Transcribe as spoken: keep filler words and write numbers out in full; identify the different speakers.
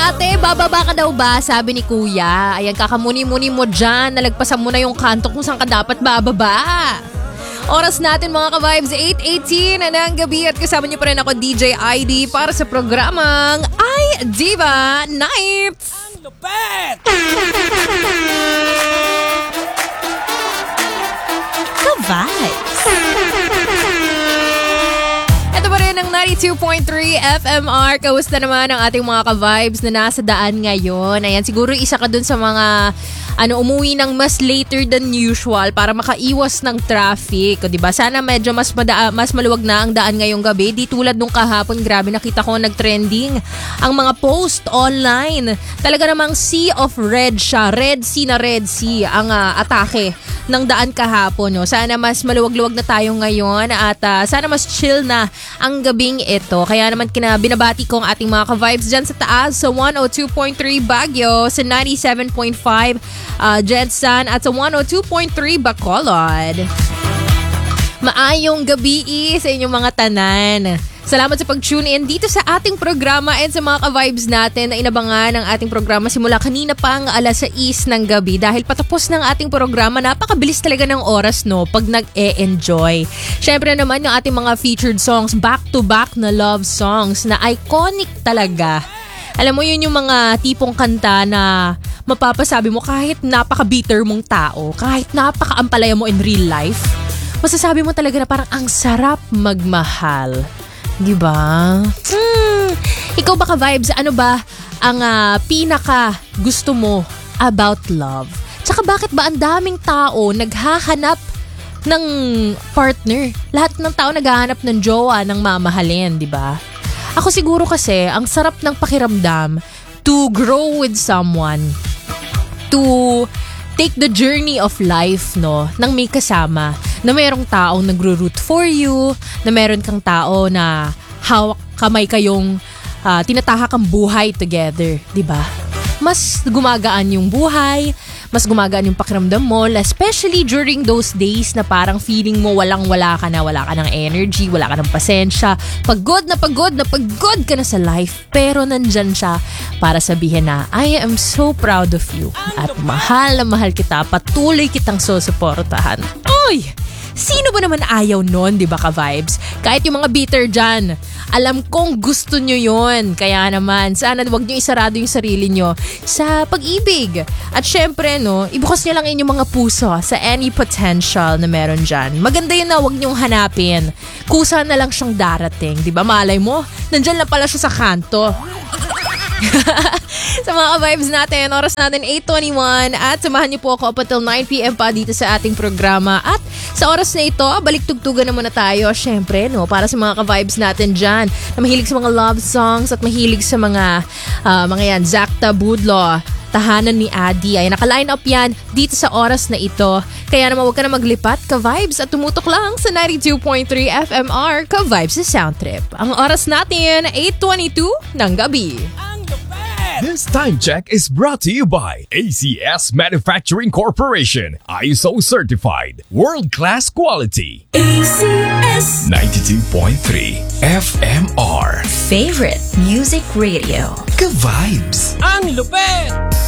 Speaker 1: Ate, bababa ka daw ba? Sabi ni Kuya. Ayan, kakamuni-muni mo dyan. Nalagpasan mo na yung kanto kung saan ka dapat bababa. Oras natin mga ka-vibes, eight eighteen ng gabi at kasama niyo pa rin ako D J I D para sa programang I Diva Nights. Ang lupet! Ka-vibes. Ito pa rin ang ninety-two point three F M R. Kamusta naman ang ating mga ka-vibes na nasa daan ngayon? Ayan, siguro isa ka dun sa mga ano, umuwi ng mas later than usual para makaiwas ng traffic. O, diba? Sana medyo mas, mada- mas maluwag na ang daan ngayong gabi. Di tulad nung kahapon, grabe nakita ko nag-trending ang mga post online. Talaga namang sea of red siya. Red sea na red sea ang uh, atake ng daan kahapon. No? Sana mas maluwag-luwag na tayo ngayon at uh, sana mas chill na ang gabing ito. Kaya naman kina binabati ko ang ating mga ka-vibes dyan sa taas sa one oh two point three Baguio, sa ninety-seven point five uh, Jedsan at sa one oh two point three Bacolod. Maayong gabi sa inyong mga tanan. Salamat sa pag-tune in dito sa ating programa and sa mga ka-vibes natin na inabangan ang ating programa simula kanina pa ang alas sais ng gabi. Dahil patapos ng ating programa, napakabilis talaga ng oras, no, pag nag-e-enjoy. Syempre naman yung ating mga featured songs, back-to-back na love songs na iconic talaga. Alam mo, yun yung mga tipong kanta na mapapasabi mo kahit napaka-bitter mong tao, kahit napaka-ampalaya mo in real life, masasabi mo talaga na parang ang sarap magmahal. Diba? Hmm, ikaw ba ka-vibes? Ano ba ang uh, pinaka gusto mo about love? Tsaka bakit ba ang daming tao naghahanap ng partner? Lahat ng tao naghahanap ng jowa, ng mamahalin, diba? Ako siguro kasi, ang sarap ng pakiramdam to grow with someone, to take the journey of life, no, nang may kasama, na mayroong taong nagro-root for you, na meron kang tao na hawak kamay kayong uh, tinatahak ang buhay together, di ba? Mas gumagaan yung buhay, mas gumagaan yung pakiramdam mo, especially during those days na parang feeling mo walang-wala ka na, wala ka ng energy, wala ka ng pasensya, pagod na pagod na pagod ka na sa life, pero nandyan siya para sabihin na, I am so proud of you at mahal na mahal kita, patuloy kitang susuportahan. Uy! Sino ba naman ayaw nun, di ba ka-vibes? Kahit yung mga bitter dyan, alam kong gusto nyo yun. Kaya naman, sana wag nyo isarado yung sarili nyo sa pag-ibig. At syempre, no, ibukas nyo lang inyong mga puso sa any potential na meron dyan. Maganda yun na wag nyong hanapin. Kusa na lang siyang darating, di ba? Malay mo, nandyan lang pala siya sa kanto. Sa mga ka-vibes natin, oras natin eight twenty-one at samahan niyo po ako up until nine p.m. pa dito sa ating programa. At sa oras na ito, balik tugtugan na muna tayo. Syempre, no, para sa mga ka-vibes natin dyan na mahilig sa mga love songs at mahilig sa mga uh, mga yan, Zakta Budlo, Tahanan ni Adi. Ay, naka-line up yan dito sa oras na ito. Kaya naman huwag ka na maglipat, ka-vibes, at tumutok lang sa ninety-two point three F M R, ka-vibes sa Sound Trip. Ang oras natin, eight twenty-two ng gabi.
Speaker 2: This time check is brought to you by A C S Manufacturing Corporation, I S O certified, world-class quality.
Speaker 3: A C S
Speaker 2: ninety-two point three F M R.
Speaker 3: Favorite Music Radio.
Speaker 2: Ka-vibes.
Speaker 4: Ang lupet!